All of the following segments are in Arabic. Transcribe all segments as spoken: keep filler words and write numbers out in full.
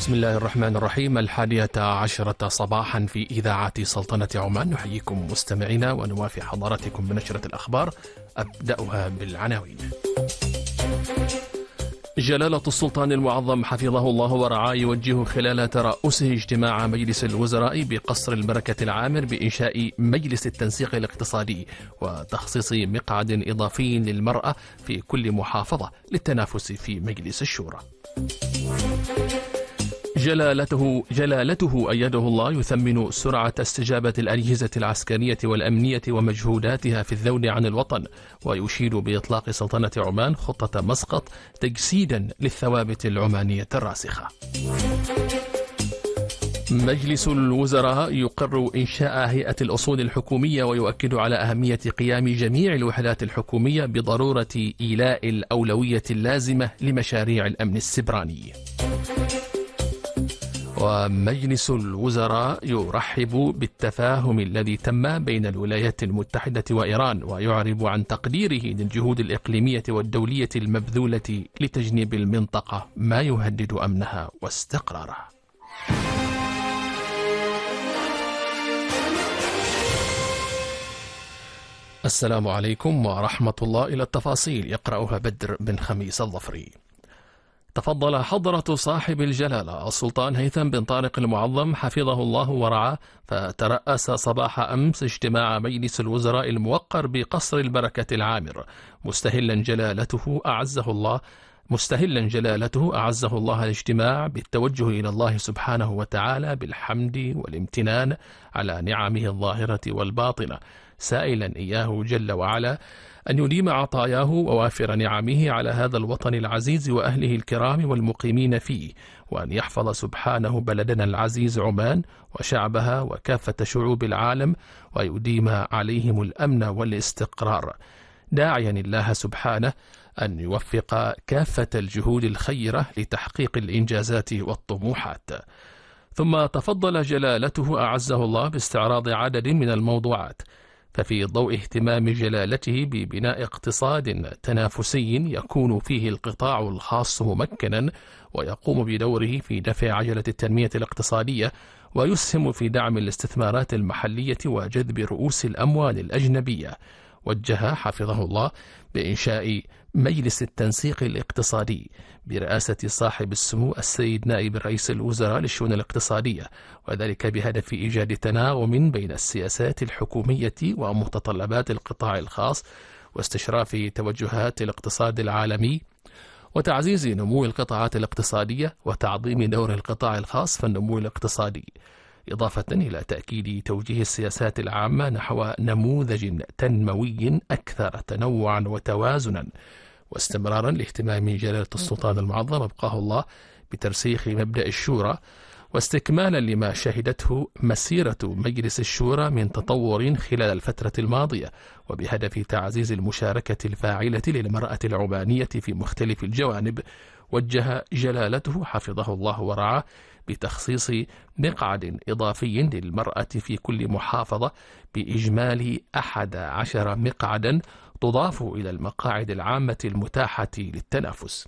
بسم الله الرحمن الرحيم. الحادية عشرة صباحا في إذاعة سلطنة عمان، نحييكم مستمعينا ونوافي حضراتكم بنشرة الأخبار. أبدأها بالعناوين. جلالة السلطان المعظم حفظه الله ورعاه يوجه خلال ترأسه اجتماع مجلس الوزراء بقصر البركة العامر بإنشاء مجلس التنسيق الاقتصادي وتخصيص مقعد إضافي للمرأة في كل محافظة للتنافس في مجلس الشورى. جلالته جلالته أيده الله يثمن سرعة استجابة الأجهزة العسكرية والأمنية ومجهوداتها في الذود عن الوطن، ويشير بإطلاق سلطنة عمان خطة مسقط تجسيدا للثوابت العمانية الراسخة. مجلس الوزراء يقر إنشاء هيئة الأصول الحكومية ويؤكد على أهمية قيام جميع الوحدات الحكومية بضرورة إيلاء الأولوية اللازمة لمشاريع الأمن السبراني. ومجلس الوزراء يرحب بالتفاهم الذي تم بين الولايات المتحدة وإيران، ويعرب عن تقديره للجهود الإقليمية والدولية المبذولة لتجنيب المنطقة ما يهدد أمنها واستقرارها. السلام عليكم ورحمة الله. إلى التفاصيل يقرأها بدر بن خميس الظفري. تفضل حضرة صاحب الجلالة السلطان هيثم بن طارق المعظم حفظه الله ورعاه، فترأس صباح أمس اجتماع مجلس الوزراء الموقر بقصر البركة العامر، مستهلا جلالته أعزه الله مستهلا جلالته أعزه الله الاجتماع بالتوجه إلى الله سبحانه وتعالى بالحمد والامتنان على نعمه الظاهرة والباطنة، سائلا إياه جل وعلا أن يديم عطاياه ووافر نعمه على هذا الوطن العزيز وأهله الكرام والمقيمين فيه، وأن يحفظ سبحانه بلدنا العزيز عمان وشعبها وكافة شعوب العالم، ويديم عليهم الأمن والاستقرار، داعيا الله سبحانه أن يوفق كافة الجهود الخيرة لتحقيق الإنجازات والطموحات. ثم تفضل جلالته أعزه الله باستعراض عدد من الموضوعات، ففي ضوء اهتمام جلالته ببناء اقتصاد تنافسي يكون فيه القطاع الخاص ممكنا ويقوم بدوره في دفع عجلة التنمية الاقتصادية ويسهم في دعم الاستثمارات المحلية وجذب رؤوس الأموال الأجنبية، وجه حفظه الله بإنشاء مجلس التنسيق الاقتصادي برئاسة صاحب السمو السيد نائب رئيس الوزراء للشؤون الاقتصادية، وذلك بهدف إيجاد تناغم بين السياسات الحكومية ومتطلبات القطاع الخاص واستشراف توجهات الاقتصاد العالمي وتعزيز نمو القطاعات الاقتصادية وتعظيم دور القطاع الخاص في النمو الاقتصادي، إضافة إلى تأكيد توجيه السياسات العامة نحو نموذج تنموي أكثر تنوعا وتوازنا، واستمرارا لاهتمام جلالة السلطان المعظم أبقاه الله بترسيخ مبدأ الشورى، واستكمالا لما شهدته مسيرة مجلس الشورى من تطور خلال الفترة الماضية، وبهدف تعزيز المشاركة الفاعلة للمرأة العمانية في مختلف الجوانب، وجه جلالته حفظه الله ورعاه بتخصيص مقعد إضافي للمرأة في كل محافظة بإجمالي أحد عشر مقعدا تضاف إلى المقاعد العامة المتاحة للتنافس.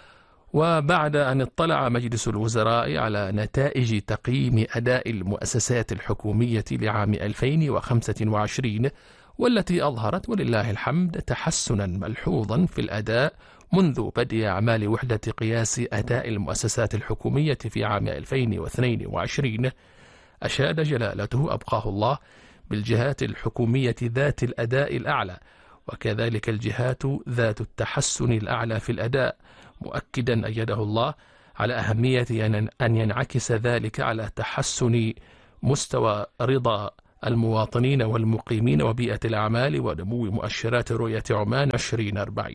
وبعد أن اطلع مجلس الوزراء على نتائج تقييم أداء المؤسسات الحكومية لعام ألفين وخمسة وعشرين، والتي أظهرت ولله الحمد تحسنا ملحوظا في الأداء منذ بدء أعمال وحدة قياس أداء المؤسسات الحكومية في عام ألفين واثنين وعشرين، أشاد جلالته أبقاه الله بالجهات الحكومية ذات الأداء الأعلى، وكذلك الجهات ذات التحسن الأعلى في الأداء، مؤكدا أيده الله على أهمية أن ينعكس ذلك على تحسن مستوى رضا المواطنين والمقيمين وبيئة الأعمال ونمو مؤشرات رؤية عمان عشرين أربعين.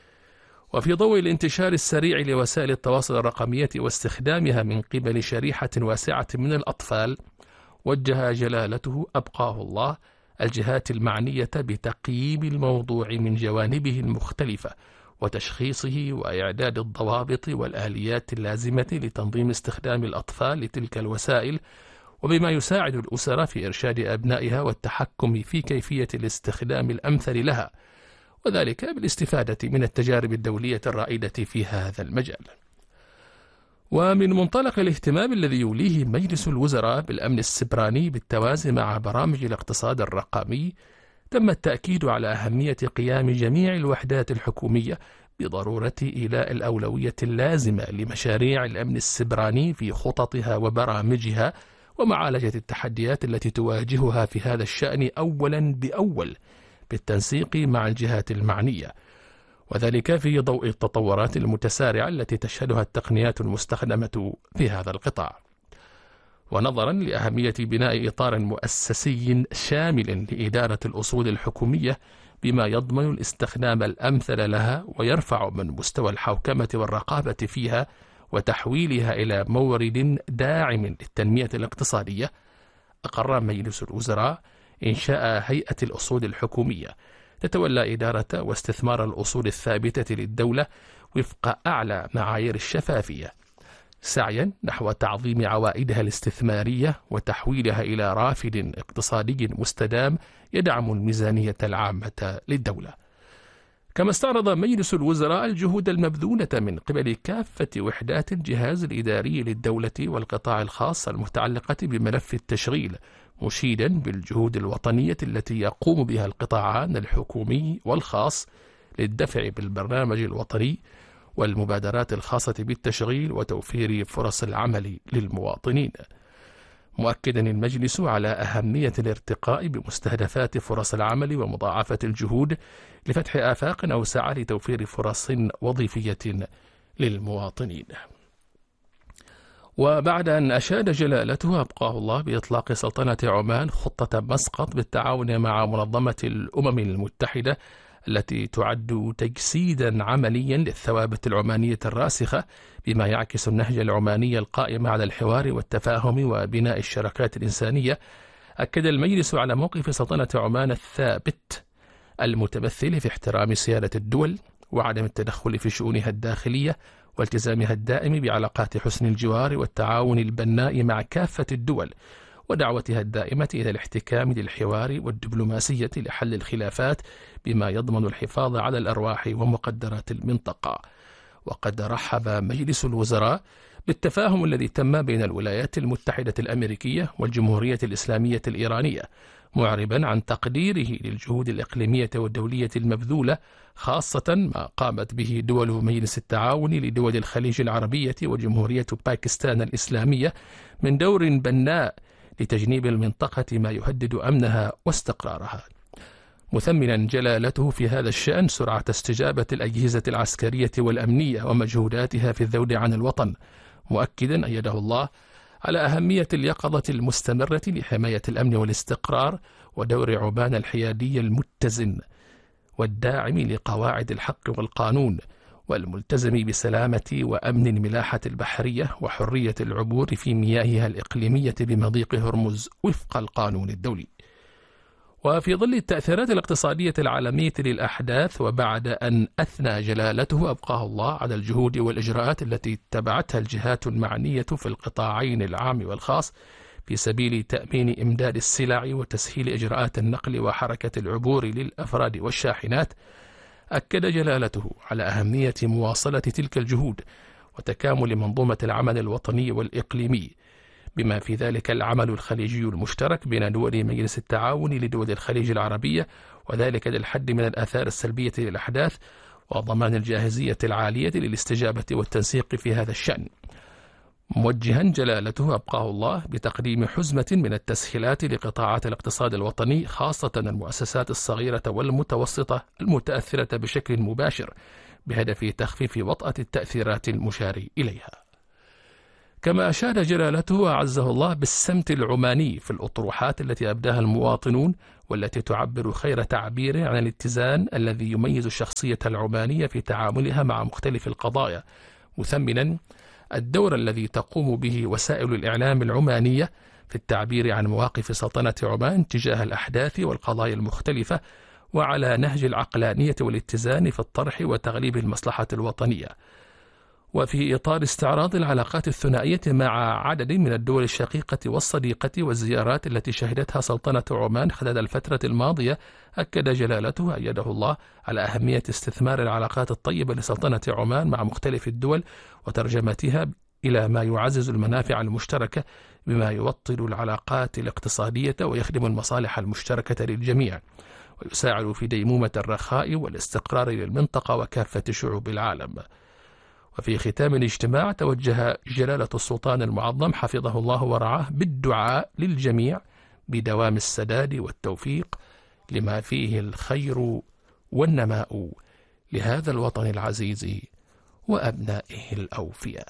وفي ضوء الانتشار السريع لوسائل التواصل الرقمية واستخدامها من قبل شريحة واسعة من الأطفال، وجه جلالته أبقاه الله الجهات المعنية بتقييم الموضوع من جوانبه المختلفة وتشخيصه وإعداد الضوابط والآليات اللازمة لتنظيم استخدام الأطفال لتلك الوسائل، وبما يساعد الأسر في إرشاد أبنائها والتحكم في كيفية الاستخدام الأمثل لها، وذلك بالاستفادة من التجارب الدولية الرائدة في هذا المجال. ومن منطلق الاهتمام الذي يوليه مجلس الوزراء بالأمن السبراني بالتوازي مع برامج الاقتصاد الرقمي، تم التأكيد على أهمية قيام جميع الوحدات الحكومية بضرورة إيلاء الأولوية اللازمة لمشاريع الأمن السبراني في خططها وبرامجها، ومعالجة التحديات التي تواجهها في هذا الشأن أولا بأول بالتنسيق مع الجهات المعنية، وذلك في ضوء التطورات المتسارعة التي تشهدها التقنيات المستخدمة في هذا القطاع. ونظرا لأهمية بناء إطار مؤسسي شامل لإدارة الأصول الحكومية بما يضمن الاستخدام الأمثل لها ويرفع من مستوى الحوكمة والرقابة فيها وتحويلها إلى مورد داعم للتنمية الاقتصادية، أقر مجلس الوزراء إنشاء هيئة الأصول الحكومية تتولى إدارة واستثمار الأصول الثابتة للدولة وفق أعلى معايير الشفافية، سعيا نحو تعظيم عوائدها الاستثمارية وتحويلها إلى رافد اقتصادي مستدام يدعم الميزانية العامة للدولة. كما استعرض مجلس الوزراء الجهود المبذولة من قبل كافة وحدات الجهاز الإداري للدولة والقطاع الخاص المتعلقة بملف التشغيل، مشيدا بالجهود الوطنية التي يقوم بها القطاعان الحكومي والخاص للدفع بالبرنامج الوطني والمبادرات الخاصة بالتشغيل وتوفير فرص العمل للمواطنين، مؤكدا المجلس على أهمية الارتقاء بمستهدفات فرص العمل ومضاعفة الجهود لفتح آفاق أوسع لتوفير فرص وظيفية للمواطنين. وبعد أن أشاد جلالته أبقاه الله بإطلاق سلطنة عمان خطة مسقط بالتعاون مع منظمة الأمم المتحدة التي تعد تجسيدا عمليا للثوابت العمانية الراسخة بما يعكس النهج العماني القائم على الحوار والتفاهم وبناء الشراكات الإنسانية، أكد المجلس على موقف سلطنة عمان الثابت المتمثل في احترام سيادة الدول وعدم التدخل في شؤونها الداخلية والتزامها الدائم بعلاقات حسن الجوار والتعاون البناء مع كافة الدول، ودعوتها الدائمة إلى الاحتكام للحوار والدبلوماسية لحل الخلافات بما يضمن الحفاظ على الأرواح ومقدرات المنطقة. وقد رحب مجلس الوزراء بالتفاهم الذي تم بين الولايات المتحدة الأمريكية والجمهورية الإسلامية الإيرانية، معربا عن تقديره للجهود الإقليمية والدولية المبذولة، خاصة ما قامت به دول مجلس التعاون لدول الخليج العربية وجمهورية باكستان الإسلامية من دور بناء لتجنيب المنطقة ما يهدد أمنها واستقرارها، مثمنا جلالته في هذا الشأن سرعة استجابة الأجهزة العسكرية والأمنية ومجهوداتها في الذود عن الوطن، مؤكدا أيده الله على أهمية اليقظة المستمرة لحماية الأمن والاستقرار ودور عمان الحيادي المتزن والداعم لقواعد الحق والقانون والملتزم بسلامة وأمن الملاحة البحرية وحرية العبور في مياهها الإقليمية بمضيق هرمز وفق القانون الدولي. وفي ظل التأثيرات الاقتصادية العالمية للأحداث، وبعد أن أثنى جلالته أبقاه الله على الجهود والإجراءات التي اتبعتها الجهات المعنية في القطاعين العام والخاص في سبيل تأمين إمداد السلع وتسهيل إجراءات النقل وحركة العبور للأفراد والشاحنات، أكد جلالته على أهمية مواصلة تلك الجهود وتكامل منظومة العمل الوطني والإقليمي، بما في ذلك العمل الخليجي المشترك بين دول مجلس التعاون لدول الخليج العربية، وذلك للحد من الآثار السلبية للأحداث وضمان الجاهزية العالية للاستجابة والتنسيق في هذا الشأن، موجها جلالته أبقاه الله بتقديم حزمة من التسهيلات لقطاعات الاقتصاد الوطني، خاصة المؤسسات الصغيرة والمتوسطة المتأثرة بشكل مباشر بهدف تخفيف وطأة التأثيرات المشار إليها. كما أشاد جلالته أعزه الله بالسمت العماني في الأطروحات التي أبداها المواطنون والتي تعبر خير تعبير عن الاتزان الذي يميز الشخصية العمانية في تعاملها مع مختلف القضايا، مثمنا الدور الذي تقوم به وسائل الإعلام العمانية في التعبير عن مواقف سلطنة عمان تجاه الأحداث والقضايا المختلفة، وعلى نهج العقلانية والاتزان في الطرح وتغليب المصلحة الوطنية. وفي إطار استعراض العلاقات الثنائية مع عدد من الدول الشقيقة والصديقة والزيارات التي شهدتها سلطنة عمان خلال الفترة الماضية، أكد جلالته أيده الله على أهمية استثمار العلاقات الطيبة لسلطنة عمان مع مختلف الدول وترجمتها إلى ما يعزز المنافع المشتركة بما يوطد العلاقات الاقتصادية ويخدم المصالح المشتركة للجميع، ويساعد في ديمومة الرخاء والاستقرار للمنطقة وكافة شعوب العالم. وفي ختام الاجتماع توجه جلالة السلطان المعظم حفظه الله ورعاه بالدعاء للجميع بدوام السداد والتوفيق لما فيه الخير والنماء لهذا الوطن العزيز وأبنائه الأوفياء.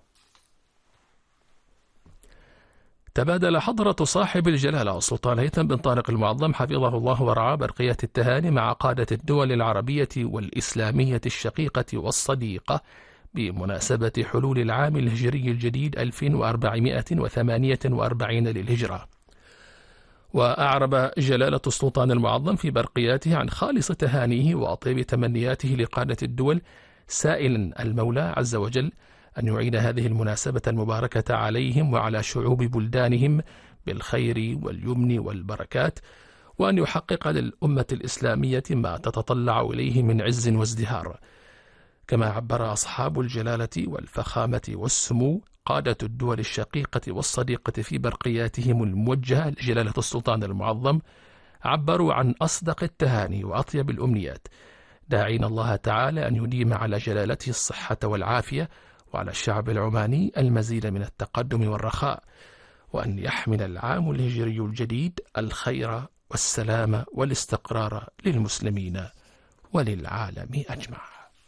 تبادل حضرة صاحب الجلالة السلطان هيثم بن طارق المعظم حفظه الله ورعاه برقية التهاني مع قادة الدول العربية والإسلامية الشقيقة والصديقة بمناسبة حلول العام الهجري الجديد ألف وأربعمائة وثمانية وأربعين للهجرة. وأعرب جلالة السلطان المعظم في برقياته عن خالص تهانيه وأطيب تمنياته لقادة الدول، سائلا المولى عز وجل أن يعيد هذه المناسبة المباركة عليهم وعلى شعوب بلدانهم بالخير واليمن والبركات، وأن يحقق للأمة الإسلامية ما تتطلع إليه من عز وازدهار. كما عبر أصحاب الجلالة والفخامة والسمو قادة الدول الشقيقة والصديقة في برقياتهم الموجهة لجلالة السلطان المعظم، عبروا عن أصدق التهاني وأطيب الأمنيات، داعين الله تعالى أن يديم على جلالته الصحة والعافية، وعلى الشعب العماني المزيد من التقدم والرخاء، وأن يحمل العام الهجري الجديد الخير والسلام والاستقرار للمسلمين وللعالم أجمع.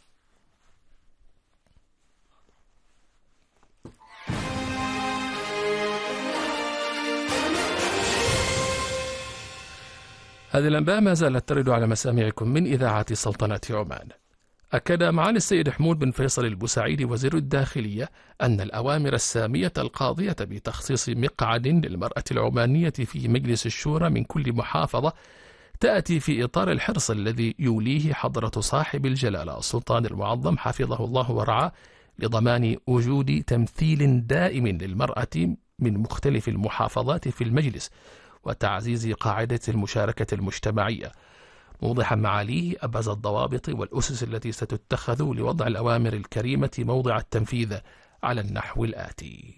هذه الأنباء ما زالت ترد على مسامعكم من إذاعة سلطنة عمان. أكد معالي السيد حمود بن فيصل البوسعيدي وزير الداخلية أن الأوامر السامية القاضية بتخصيص مقعد للمرأة العمانية في مجلس الشورى من كل محافظة تأتي في إطار الحرص الذي يوليه حضرة صاحب الجلالة السلطان المعظم حفظه الله ورعاه لضمان وجود تمثيل دائم للمرأة من مختلف المحافظات في المجلس وتعزيز قاعدة المشاركة المجتمعية، موضحا معاليه أبرز الضوابط والأسس التي ستتخذ لوضع الأوامر الكريمة موضع التنفيذ على النحو الآتي: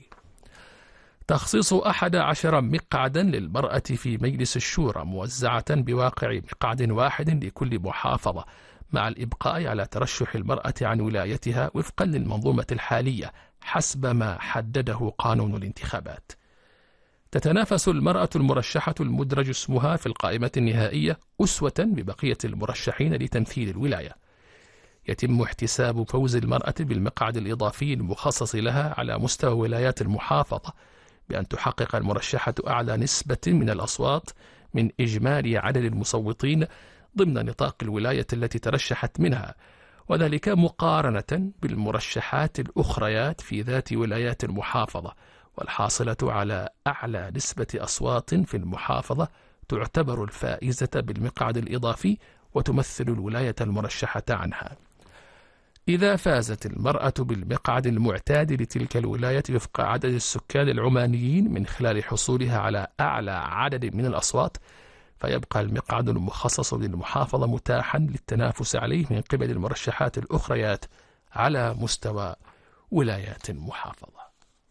تخصيص أحد عشر مقعدا للمرأة في مجلس الشورى موزعة بواقع مقعد واحد لكل محافظة، مع الإبقاء على ترشح المرأة عن ولايتها وفقا للمنظومة الحالية حسب ما حدده قانون الانتخابات. تتنافس المرأة المرشحة المدرج اسمها في القائمة النهائية أسوة ببقية المرشحين لتمثيل الولاية. يتم احتساب فوز المرأة بالمقعد الإضافي المخصص لها على مستوى ولايات المحافظة بأن تحقق المرشحة أعلى نسبة من الأصوات من إجمالي عدد المصوتين ضمن نطاق الولاية التي ترشحت منها، وذلك مقارنة بالمرشحات الأخريات في ذات ولايات المحافظة، والحاصلة على أعلى نسبة أصوات في المحافظة تعتبر الفائزة بالمقعد الإضافي وتمثل الولاية المرشحة عنها. إذا فازت المرأة بالمقعد المعتاد لتلك الولاية وفق عدد السكان العمانيين من خلال حصولها على أعلى عدد من الأصوات، فيبقى المقعد المخصص للمحافظة متاحا للتنافس عليه من قبل المرشحات الأخريات على مستوى ولايات المحافظة.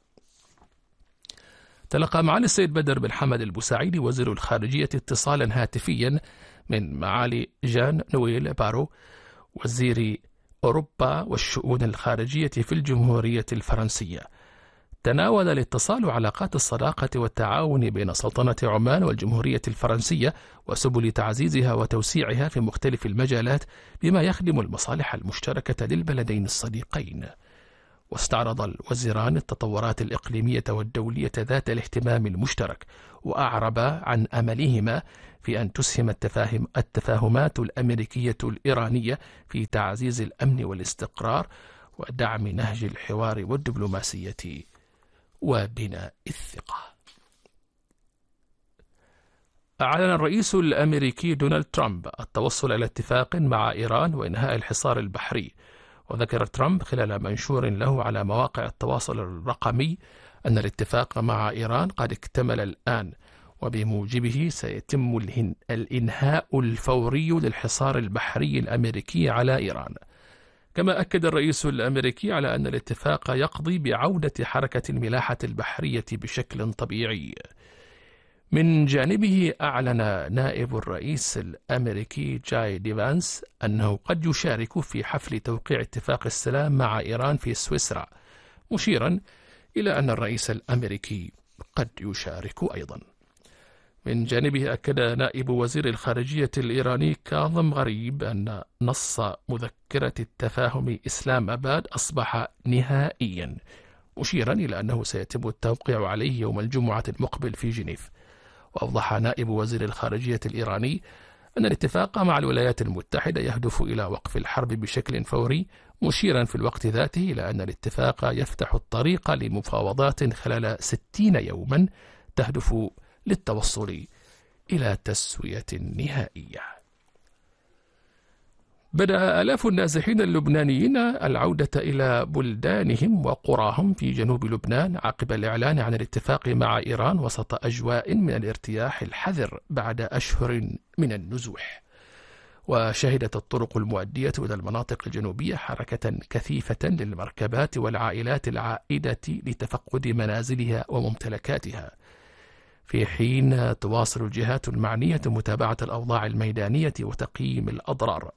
تلقى معالي السيد بدر بن حمد البوسعيدي وزير الخارجية اتصالا هاتفيا من معالي جان نويل بارو وزير أوروبا والشؤون الخارجية في الجمهورية الفرنسية. تناول الاتصال علاقات الصداقة والتعاون بين سلطنة عمان والجمهورية الفرنسية وسبل تعزيزها وتوسيعها في مختلف المجالات بما يخدم المصالح المشتركة للبلدين الصديقين. واستعرض الوزيران التطورات الإقليمية والدولية ذات الاهتمام المشترك، وأعرب عن أملهما في أن تسهم التفاهم التفاهمات الأمريكية الإيرانية في تعزيز الأمن والاستقرار ودعم نهج الحوار والدبلوماسية وبناء الثقة. أعلن الرئيس الأمريكي دونالد ترامب التوصل إلى اتفاق مع إيران وإنهاء الحصار البحري. وذكر ترامب خلال منشور له على مواقع التواصل الرقمي أن الاتفاق مع إيران قد اكتمل الآن، وبموجبه سيتم الإنهاء الفوري للحصار البحري الأمريكي على إيران. كما أكد الرئيس الأمريكي على أن الاتفاق يقضي بعودة حركة الملاحة البحرية بشكل طبيعي. من جانبه أعلن نائب الرئيس الأمريكي جاي دي فانس أنه قد يشارك في حفل توقيع اتفاق السلام مع إيران في سويسرا، مشيرا إلى أن الرئيس الأمريكي قد يشارك أيضا. من جانبه أكد نائب وزير الخارجية الإيراني كاظم غريب أن نص مذكرة التفاهم إسلام أباد أصبح نهائيا، مشيرا إلى أنه سيتم التوقيع عليه يوم الجمعة المقبل في جنيف. وأوضح نائب وزير الخارجية الإيراني أن الاتفاق مع الولايات المتحدة يهدف إلى وقف الحرب بشكل فوري، مشيرا في الوقت ذاته إلى أن الاتفاق يفتح الطريق لمفاوضات خلال ستين يوما تهدف للتوصل إلى تسوية نهائية. بدأ آلاف النازحين اللبنانيين العودة إلى بلدانهم وقراهم في جنوب لبنان عقب الإعلان عن الاتفاق مع إيران وسط أجواء من الارتياح الحذر بعد أشهر من النزوح. وشهدت الطرق المؤدية إلى المناطق الجنوبية حركة كثيفة للمركبات والعائلات العائدة لتفقد منازلها وممتلكاتها، في حين تواصل الجهات المعنية متابعة الأوضاع الميدانية وتقييم الأضرار.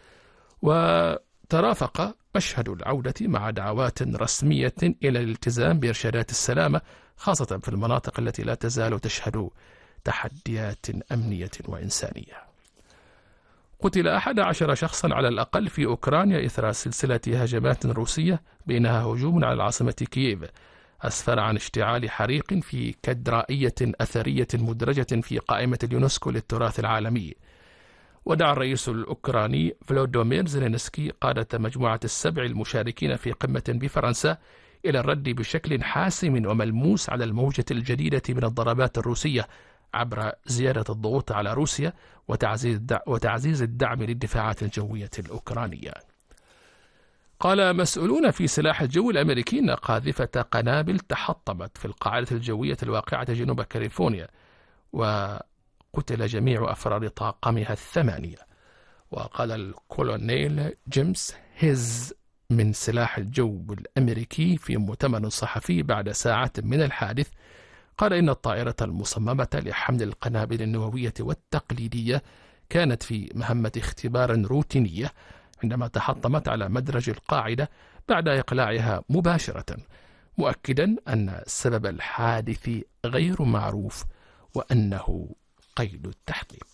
وترافق مشهد العودة مع دعوات رسمية إلى الالتزام بإرشادات السلامة، خاصة في المناطق التي لا تزال تشهد تحديات أمنية وإنسانية. قتل أحد عشر شخصا على الأقل في أوكرانيا إثر سلسلة هجمات روسية، بينها هجوم على العاصمة كييف أسفر عن اشتعال حريق في كاتدرائية أثرية مدرجة في قائمة اليونسكو للتراث العالمي. ودعا الرئيس الأوكراني فلودومير زيلينسكي قادة مجموعة السبع المشاركين في قمة بفرنسا إلى الرد بشكل حاسم وملموس على الموجة الجديدة من الضربات الروسية عبر زيادة الضغوط على روسيا وتعزيز الدعم للدفاعات الجوية الأوكرانية. قال مسؤولون في سلاح الجو الأمريكي أن قاذفة قنابل تحطمت في القاعدة الجوية الواقعة جنوب كاليفورنيا، وقتل جميع أفراد طاقمها الثمانية. وقال الكولونيل جيمس هيز من سلاح الجو الأمريكي في مؤتمر صحفي بعد ساعات من الحادث، قال إن الطائرة المصممة لحمل القنابل النووية والتقليدية كانت في مهمة اختبار روتينية عندما تحطمت على مدرج القاعدة بعد إقلاعها مباشرة، مؤكدا أن سبب الحادث غير معروف وأنه قيد التحقيق.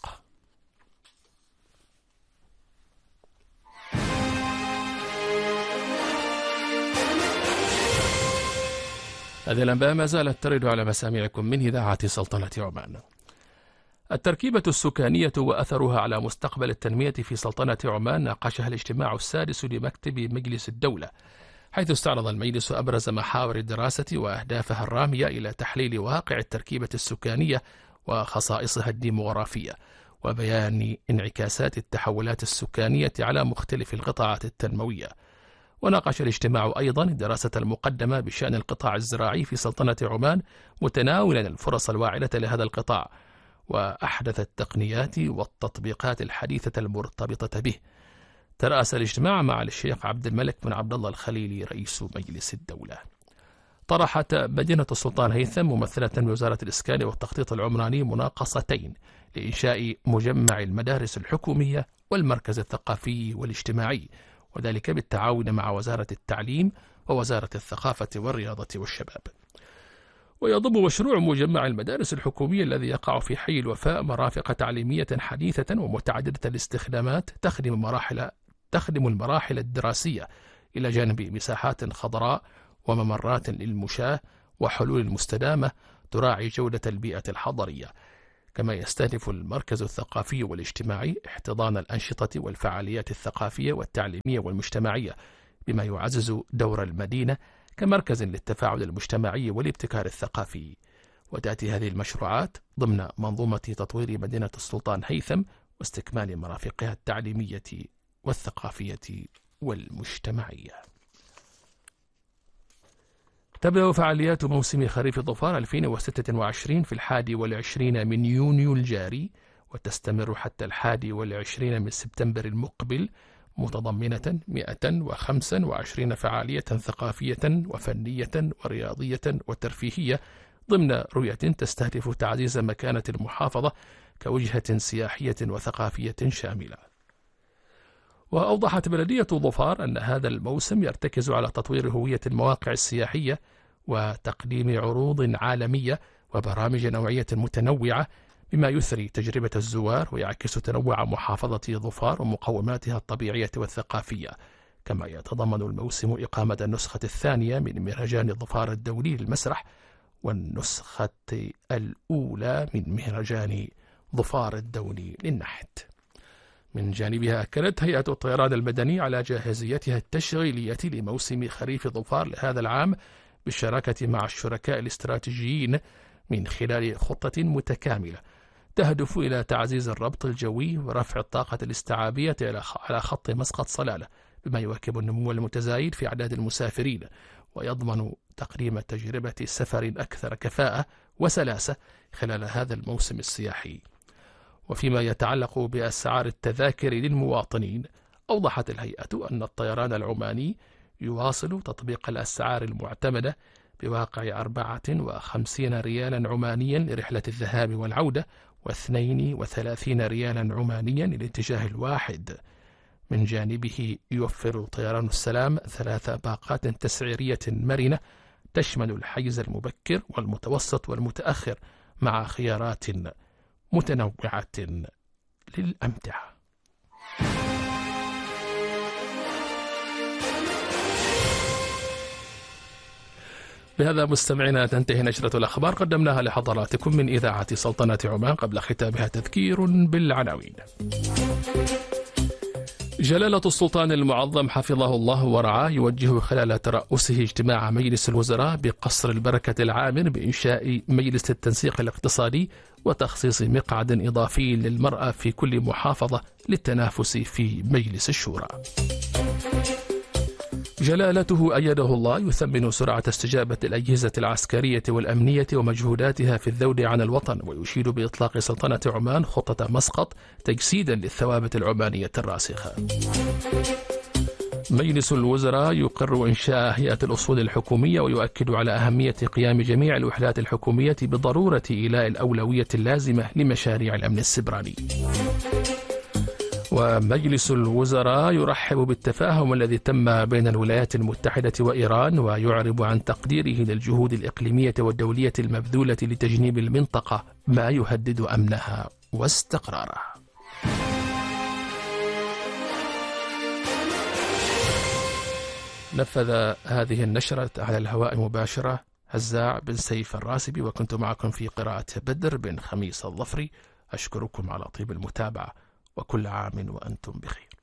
هذه الأنباء ما زالت ترد على مسامعكم من إذاعة سلطنة عمان. التركيبة السكانية وأثرها على مستقبل التنمية في سلطنة عمان ناقشها الاجتماع السادس لمكتب مجلس الدولة، حيث استعرض المجلس أبرز محاور الدراسة وأهدافها الرامية إلى تحليل واقع التركيبة السكانية وخصائصها الديموغرافية، وبيان انعكاسات التحولات السكانية على مختلف القطاعات التنموية. وناقش الاجتماع أيضا الدراسة المقدمة بشأن القطاع الزراعي في سلطنة عمان، متناولا الفرص الواعدة لهذا القطاع وأحدث التقنيات والتطبيقات الحديثة المرتبطة به. ترأس الاجتماع مع الشيخ عبد الملك بن عبد الله الخليلي رئيس مجلس الدولة. طرحت مدينة السلطان هيثم ممثلة بوزارة الإسكان والتخطيط العمراني مناقصتين لإنشاء مجمع المدارس الحكومية والمركز الثقافي والاجتماعي، وذلك بالتعاون مع وزارة التعليم ووزارة الثقافة والرياضة والشباب. ويضم مشروع مجمع المدارس الحكومية الذي يقع في حي الوفاء مرافق تعليمية حديثة ومتعددة الاستخدامات تخدم مراحل تخدم المراحل الدراسية، إلى جانب مساحات خضراء وممرات للمشاة وحلول مستدامة تراعي جودة البيئة الحضرية. كما يستهدف المركز الثقافي والاجتماعي احتضان الأنشطة والفعاليات الثقافية والتعليمية والمجتمعية، بما يعزز دور المدينة كمركز للتفاعل المجتمعي والابتكار الثقافي. وتأتي هذه المشروعات ضمن منظومة تطوير مدينة السلطان هيثم واستكمال مرافقها التعليمية والثقافية والمجتمعية. تبدأ فعاليات موسم خريف ظفار ألفين وستة وعشرين في الحادي والعشرين من يونيو الجاري، وتستمر حتى الحادي والعشرين من سبتمبر المقبل، متضمنة مئة وخمسة وعشرين فعالية ثقافية وفنية ورياضية وترفيهية ضمن رؤية تستهدف تعزيز مكانة المحافظة كوجهة سياحية وثقافية شاملة. وأوضحت بلدية ظفار أن هذا الموسم يرتكز على تطوير هوية المواقع السياحية وتقديم عروض عالمية وبرامج نوعية متنوعة بما يثري تجربة الزوار ويعكس تنوع محافظة ظفار ومقوماتها الطبيعية والثقافية. كما يتضمن الموسم إقامة النسخة الثانية من مهرجان ظفار الدولي للمسرح والنسخة الأولى من مهرجان ظفار الدولي للنحت. من جانبها أكدت هيئة الطيران المدني على جاهزيتها التشغيلية لموسم خريف ظفار لهذا العام بالشراكة مع الشركاء الاستراتيجيين من خلال خطة متكاملة تهدف إلى تعزيز الربط الجوي ورفع الطاقة الاستيعابية على خط مسقط صلالة بما يواكب النمو المتزايد في أعداد المسافرين ويضمن تقديم تجربة سفر أكثر كفاءة وسلاسة خلال هذا الموسم السياحي. وفيما يتعلق بأسعار التذاكر للمواطنين، أوضحت الهيئة أن الطيران العماني يواصل تطبيق الأسعار المعتمدة بواقع أربعة وخمسين ريالا عمانيا لرحلة الذهاب والعودة واثنين وثلاثين ريالا عمانيا للاتجاه الواحد. من جانبه يوفر طيران السلام ثلاث باقات تسعيرية مرنة تشمل الحيز المبكر والمتوسط والمتأخر مع خيارات متنوعة للأمتعة. بهذا مستمعينا تنتهي نشرة الأخبار قدمناها لحضراتكم من إذاعة سلطنة عمان. قبل ختامها تذكير بالعناوين. جلالة السلطان المعظم حفظه الله ورعاه يوجه خلال ترأسه اجتماع مجلس الوزراء بقصر البركة العامر بإنشاء مجلس التنسيق الاقتصادي وتخصيص مقعد إضافي للمرأة في كل محافظة للتنافس في مجلس الشورى. جلالته أيده الله يثمن سرعة استجابة الأجهزة العسكرية والأمنية ومجهوداتها في الذود عن الوطن ويشيد بإطلاق سلطنة عمان خطة مسقط تجسيدا للثوابت العمانية الراسخة. مجلس الوزراء يقر إنشاء هيئة الأصول الحكومية ويؤكد على أهمية قيام جميع الوحدات الحكومية بضرورة إيلاء الأولوية اللازمة لمشاريع الأمن السبراني. ومجلس الوزراء يرحب بالتفاهم الذي تم بين الولايات المتحدة وإيران ويعرب عن تقديره للجهود الإقليمية والدولية المبذولة لتجنيب المنطقة ما يهدد أمنها واستقرارها. نفذ هذه النشرة على الهواء مباشرة هزاع بن سيف الراسبي، وكنت معكم في قراءة بدر بن خميس الظفري. أشكركم على طيب المتابعة وكل عام وأنتم بخير.